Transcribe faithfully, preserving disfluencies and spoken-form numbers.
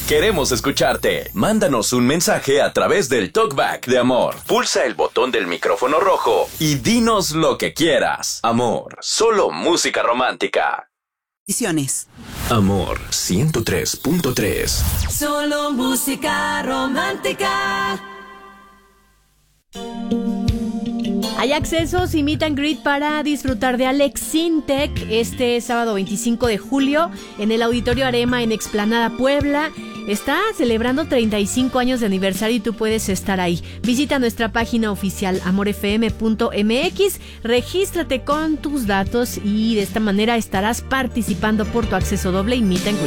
Queremos escucharte. Mándanos un mensaje a través del Talkback de Amor. Pulsa el botón del micrófono rojo y dinos lo que quieras. Amor, solo música romántica. Amor ciento tres punto tres. Solo música romántica. Hay accesos y meet and greet para disfrutar de Alex Sintek este sábado veinticinco de julio en el Auditorio Arema en Explanada Puebla. Está celebrando treinta y cinco años de aniversario y tú puedes estar ahí. Visita nuestra página oficial amor f m punto m x, regístrate con tus datos y de esta manera estarás participando por tu acceso doble y meet and greet.